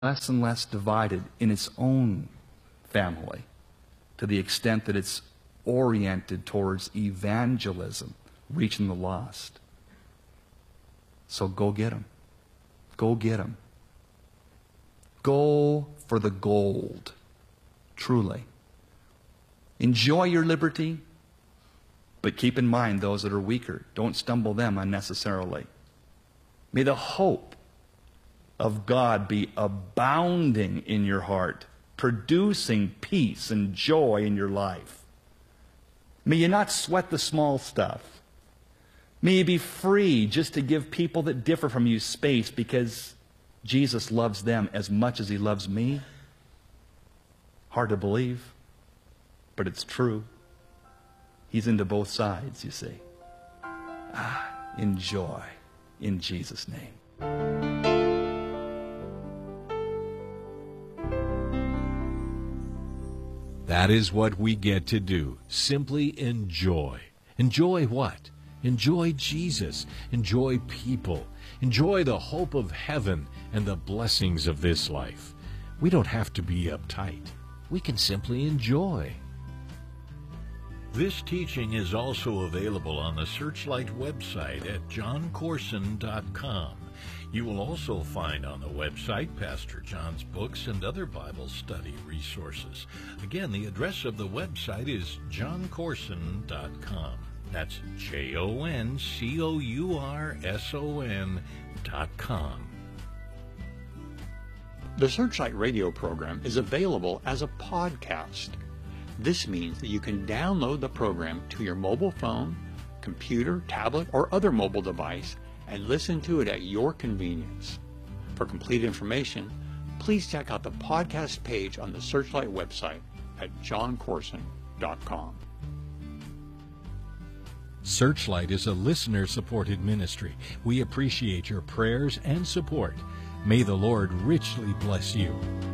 less and less divided in its own family, to the extent that it's oriented towards evangelism, reaching the lost. So go get them. Go get them. Go for the gold, truly. Enjoy your liberty, but keep in mind those that are weaker. Don't stumble them unnecessarily. May the hope of God be abounding in your heart, producing peace and joy in your life. May you not sweat the small stuff. May you be free just to give people that differ from you space, because Jesus loves them as much as He loves me. Hard to believe, but it's true. He's into both sides, you see. Enjoy in Jesus' name. That is what we get to do. Simply enjoy. Enjoy what? Enjoy Jesus. Enjoy people. Enjoy the hope of heaven and the blessings of this life. We don't have to be uptight. We can simply enjoy. This teaching is also available on the Searchlight website at johncorson.com. You will also find on the website Pastor John's books and other Bible study resources. Again, the address of the website is johncorson.com. That's JOHNCOURSON.com. The Searchlight radio program is available as a podcast. This means that you can download the program to your mobile phone, computer, tablet, or other mobile device and listen to it at your convenience. For complete information, please check out the podcast page on the Searchlight website at johncorson.com. Searchlight is a listener-supported ministry. We appreciate your prayers and support. May the Lord richly bless you.